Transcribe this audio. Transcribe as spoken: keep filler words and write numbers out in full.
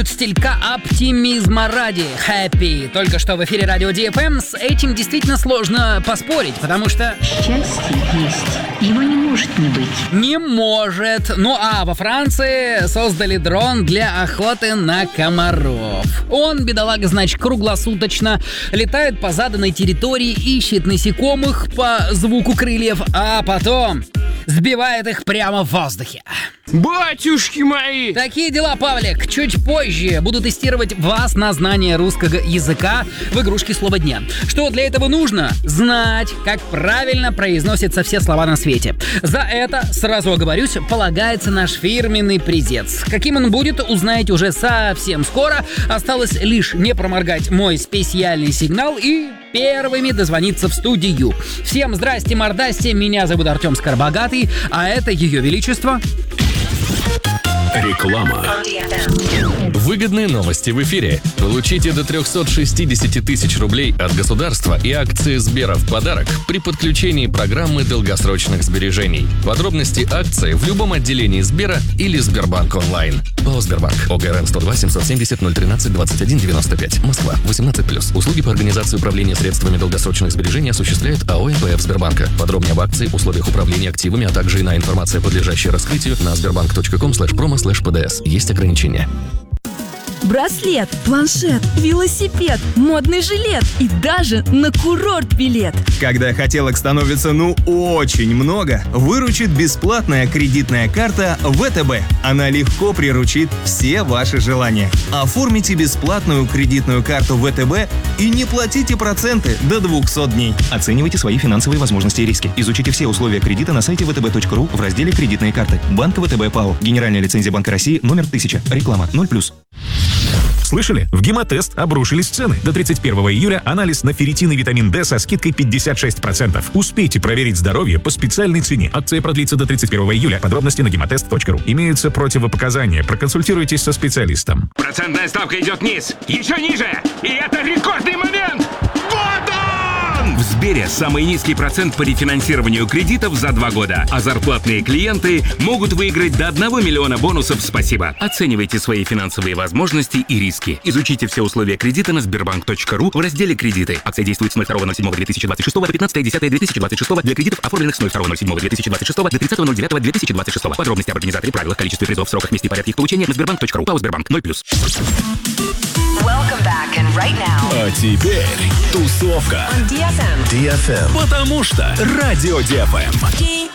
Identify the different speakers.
Speaker 1: Стилька оптимизма ради. Happy. Только что в эфире радио ди эф эм. С этим действительно сложно поспорить, потому что...
Speaker 2: Счастье есть. Его не может не быть.
Speaker 1: Не может. Ну а во Франции создали дрон для охоты на комаров. Он, бедолага, значит, круглосуточно летает по заданной территории, ищет насекомых по звуку крыльев, а потом сбивает их прямо в воздухе.
Speaker 3: Батюшки мои!
Speaker 1: Такие дела, Павлик. Чуть позже буду тестировать вас на знание русского языка в игрушке «Слово дня». Что для этого нужно? Знать, как правильно произносятся все слова на свете. За это, сразу оговорюсь, полагается наш фирменный презец. Каким он будет, узнаете уже совсем скоро. Осталось лишь не проморгать мой специальный сигнал и первыми дозвониться в студию. Всем здрасте, мордасти, меня зовут Артем Скоробогатый, а это Ее Величество...
Speaker 4: Реклама. Выгодные новости в эфире. Получите до триста шестьдесят тысяч рублей от государства и акции Сбера в подарок при подключении программы долгосрочных сбережений. Подробности акции в любом отделении Сбера или Сбербанк онлайн. ПАО Сбербанк. ОГРН сто два семьсот семьдесят ноль тринадцать двадцать один девяносто пять. Москва. восемнадцать плюс. Услуги по организации управления средствами долгосрочных сбережений осуществляет АО эн пэ эф Сбербанка. Подробнее об акции, условиях управления активами, а также иная информация, подлежащая раскрытию, на сбербанк точка ком слэш промо слэш пэ дэ эс. Есть ограничения.
Speaker 5: Браслет, планшет, велосипед, модный жилет и даже на курорт билет.
Speaker 6: Когда хотелок становится ну очень много, выручит бесплатная кредитная карта вэ тэ бэ. Она легко приручит все ваши желания. Оформите бесплатную кредитную карту вэ тэ бэ и не платите проценты до двухсот дней. Оценивайте свои финансовые возможности и риски. Изучите все условия кредита на сайте вэ тэ бэ точка ру в разделе «Кредитные карты». Банк вэ тэ бэ ПАО. Генеральная лицензия Банка России номер тысяча. Реклама ноль плюс.
Speaker 7: Слышали? В Гемотест обрушились цены. До тридцать первого июля анализ на ферритин и витамин D со скидкой пятьдесят шесть процентов. Успейте проверить здоровье по специальной цене. Акция продлится до тридцать первого июля. Подробности на гемотест точка ру. Имеются противопоказания. Проконсультируйтесь со специалистом.
Speaker 3: Процентная ставка идет вниз, еще ниже, и это рекордный момент! Вот он! В Сбере самый низкий процент по рефинансированию кредитов за два года, а зарплатные клиенты могут выиграть до одного миллиона бонусов «Спасибо». Оценивайте свои финансовые возможности и риски. Изучите все условия кредита на сбербанк точка ру в разделе «Кредиты». Акция действует с ноль второго ноль седьмого две тысячи двадцать шестого по пятнадцатое десятое две тысячи двадцать шестого для кредитов, оформленных с ноль второго ноль седьмого две тысячи двадцать шестого до тридцатого ноль девятого две тысячи двадцать шестого. Подробности об организаторе, правилах, количестве призов, сроках, месте и порядке их получения на сбербанк точка ру. ПАО Сбербанк ноль плюс.
Speaker 4: Right а теперь тусовка. ди эф эм. ди эф эм. Потому что Радио ди эф эм.